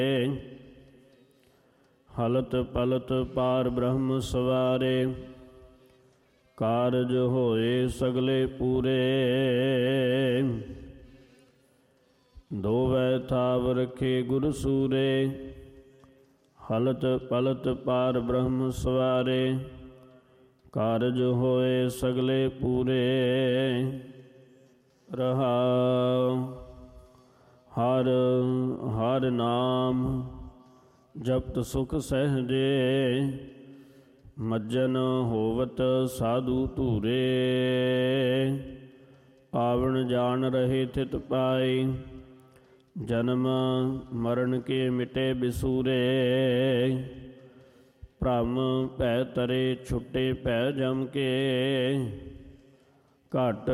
ਹਲਤ ਪਲਤ ਪਾਰ ਬ੍ਰਹਮ ਸਵਾਰੇ, ਕਾਰਜ ਹੋਏ ਸਗਲੇ ਪੂਰੇ। ਦੋਵੈ ਥਾਵ ਰਖੇ ਗੁਰ ਸੂਰੇ, ਹਲਤ ਪਲਤ ਪਾਰ ਬ੍ਰਹਮ ਸਵਾਰੇ, ਕਾਰਜ ਹੋਏ ਸਗਲੇ ਪੂਰੇ। ਰਹਾਉ। ਹਰ ਹਰ ਨਾਮ ਜਪਤ ਸੁਖ ਸਹਿਜੇ, ਮੱਜਨ ਹੋਵਤ ਸਾਧੂ ਧੂਰੇ। ਆਵਣ ਜਾਣ ਰਹੇ ਥਿਤ ਪਾਈ, ਜਨਮ ਮਰਨ ਕੇ ਮਿਟੇ ਬਿਸੂਰੇ। ਭ੍ਰਮ ਭੈ ਤਰੇ ਛੁਟੇ ਭੈ ਜਮ ਕੇ, ਘਟ